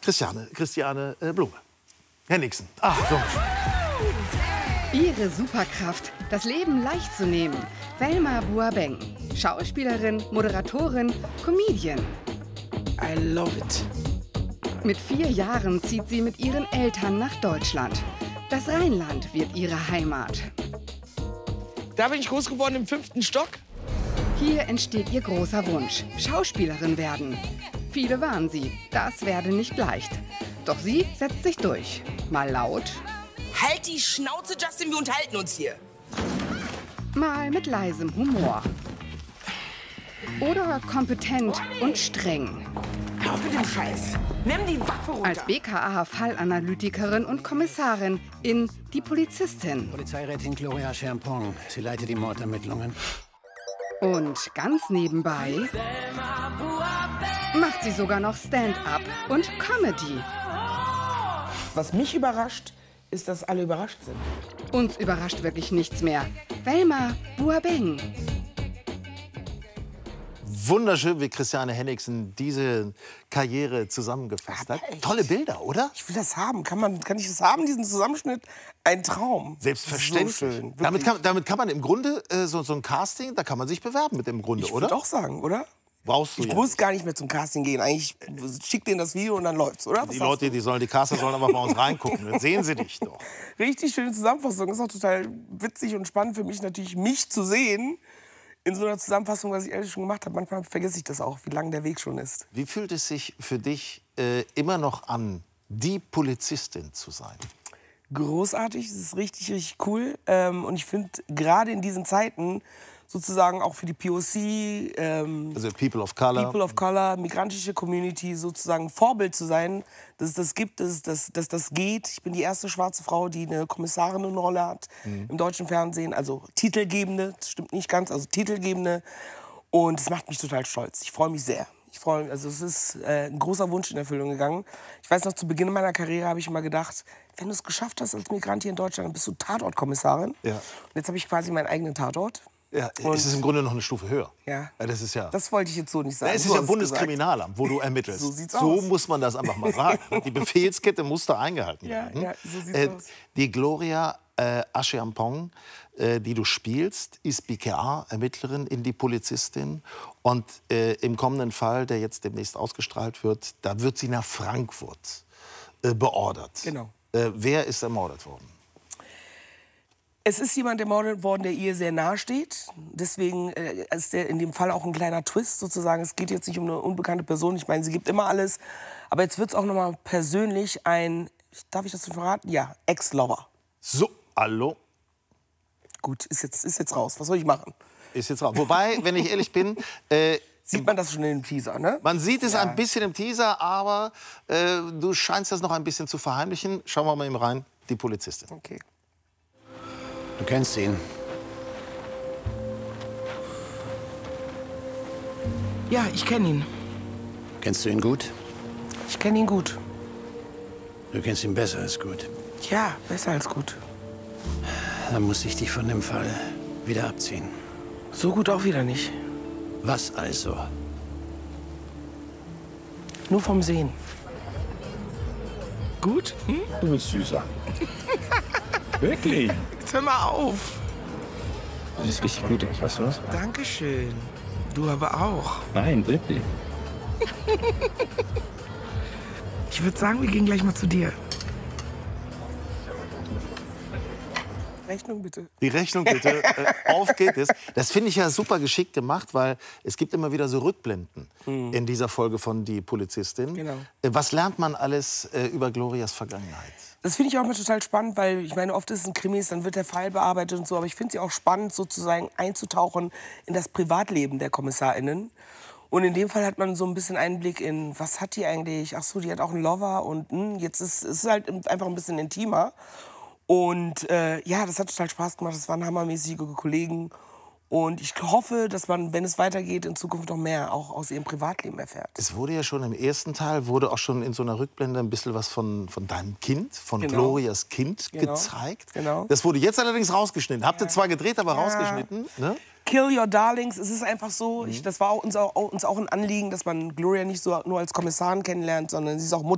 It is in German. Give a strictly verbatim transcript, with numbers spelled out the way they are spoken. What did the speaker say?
Christiane, Christiane äh, Blume. Henningsen. Ah, so. Ihre Superkraft, das Leben leicht zu nehmen. Velma Boabeng. Schauspielerin, Moderatorin, Comedian. I love it. Mit vier Jahren zieht sie mit ihren Eltern nach Deutschland. Das Rheinland wird ihre Heimat. Da bin ich groß geworden im fünften Stock. Hier entsteht ihr großer Wunsch, Schauspielerin werden. Viele warnen sie, das werde nicht leicht. Doch sie setzt sich durch. Mal laut. Halt die Schnauze, Justin, wir unterhalten uns hier. Mal mit leisem Humor. Oder kompetent und streng. Hör auf mit dem Scheiß. Nimm die Waffe runter. Als B K A-Fallanalytikerin und Kommissarin in Die Polizistin. Polizeirätin Gloria Schermpong. Sie leitet die Mordermittlungen. Und ganz nebenbei macht sie sogar noch Stand-up und Comedy. Was mich überrascht, ist, dass alle überrascht sind. Uns überrascht wirklich nichts mehr. Velma Boabeng. Wunderschön, wie Christiane Henningsen diese Karriere zusammengefasst hat. Tolle Bilder, oder? Ich will das haben. Kann, man, kann ich das haben, diesen Zusammenschnitt? Ein Traum. Selbstverständlich. So schön. Damit kann, damit kann man im Grunde, äh, so, so ein Casting, da kann man sich bewerben mit dem Grunde, Ich oder? würde auch sagen, oder? Brauchst du Ich ja muss gar nicht mehr zum Casting gehen. Eigentlich schick denen das Video und dann läuft's, oder? Was Die sagst Leute, du? die sollen, die Caster sollen aber bei uns reingucken. Dann sehen sie dich doch. Richtig schöne Zusammenfassung. Das ist auch total witzig und spannend für mich natürlich, mich zu sehen in so einer Zusammenfassung, was ich ehrlich schon gemacht habe. Manchmal vergesse ich das auch, wie lang der Weg schon ist. Wie fühlt es sich für dich äh, immer noch an, die Polizistin zu sein? Großartig, es ist richtig, richtig cool. Ähm, und ich finde, gerade in diesen Zeiten, sozusagen auch für die P O C, ähm, Also People of Color. People of Color, migrantische Community, sozusagen Vorbild zu sein, dass es das gibt, dass, es das, dass das geht. Ich bin die erste schwarze Frau, die eine Kommissarinnenrolle hat mhm. im deutschen Fernsehen. Also Titelgebende, das stimmt nicht ganz, also Titelgebende. Und das macht mich total stolz. Ich freue mich sehr. Ich freue mich, also es ist äh, ein großer Wunsch in Erfüllung gegangen. Ich weiß noch, zu Beginn meiner Karriere habe ich immer gedacht, wenn du es geschafft hast als Migrant hier in Deutschland, dann bist du Tatortkommissarin. Ja. Und jetzt habe ich quasi meinen eigenen Tatort. Ja, Und- es ist im Grunde noch eine Stufe höher. Ja. Ja, das ist ja. Das wollte ich jetzt so nicht sagen. Ja, es ist Du ja hast Bundeskriminalamt, wo du ermittelst. So sieht's so aus. muss man das einfach mal sagen. Die Befehlskette muss da eingehalten Ja, werden. ja, so sieht's äh, aus. Die Gloria äh, Ascherampong, äh, die du spielst, ist B K A-Ermittlerin in Die Polizistin. Und äh, im kommenden Fall, der jetzt demnächst ausgestrahlt wird, da wird sie nach Frankfurt äh, beordert. Genau. Äh, wer ist ermordet worden? Es ist jemand ermordet worden, der ihr sehr nahe steht. Deswegen äh, ist der in dem Fall auch ein kleiner Twist sozusagen. Es geht jetzt nicht um eine unbekannte Person. Ich meine, sie gibt immer alles. Aber jetzt wird es auch noch mal persönlich ein, darf ich das so verraten? Ja, Ex-Lover. So, hallo? Gut, ist jetzt, ist jetzt raus. Was soll ich machen? Ist jetzt raus. Wobei, wenn ich ehrlich bin, äh, Sieht man das schon in dem Teaser, ne? man sieht es Ja. ein bisschen im Teaser, aber äh, du scheinst das noch ein bisschen zu verheimlichen. Schauen wir mal eben rein, Die Polizistin. Okay. Du kennst ihn. Ja, ich kenne ihn. Kennst du ihn gut? Ich kenne ihn gut. Du kennst ihn besser als gut. Ja, besser als gut. Dann muss ich dich von dem Fall wieder abziehen. So gut auch wieder nicht. Was also? Nur vom Sehen. Gut? Hm? Du bist süßer. Wirklich? Jetzt hör mal auf. Du siehst richtig gut aus, weißt du was? Dankeschön. Du aber auch. Nein, wirklich. Ich würde sagen, wir gehen gleich mal zu dir. Rechnung bitte. Die Rechnung bitte, äh, auf geht es. Das finde ich ja super geschickt gemacht, weil es gibt immer wieder so Rückblenden Mhm. in dieser Folge von Die Polizistin. Genau. Äh, Was lernt man alles äh, über Glorias Vergangenheit? Das finde ich auch mal total spannend, weil ich meine, oft ist es ein Krimis, dann wird der Fall bearbeitet und so, aber ich finde es ja auch spannend, sozusagen einzutauchen in das Privatleben der KommissarInnen. Und in dem Fall hat man so ein bisschen Einblick in, was hat die eigentlich? Ach so, die hat auch einen Lover und mh, jetzt ist es halt einfach ein bisschen intimer. Und äh, ja, das hat total Spaß gemacht. Das waren hammermäßige Kollegen. Und ich hoffe, dass man, wenn es weitergeht, in Zukunft noch mehr auch aus ihrem Privatleben erfährt. Es wurde ja schon im ersten Teil, wurde auch schon in so einer Rückblende ein bisschen was von, von deinem Kind, von Genau. Glorias Kind Genau. gezeigt. Genau. Das wurde jetzt allerdings rausgeschnitten. Habt ihr zwar gedreht, aber Ja. rausgeschnitten. Ne? Kill Your Darlings, es ist einfach so, Mhm. ich, das war auch uns, auch uns auch ein Anliegen, dass man Gloria nicht so nur als Kommissarin kennenlernt, sondern sie ist auch Mutter.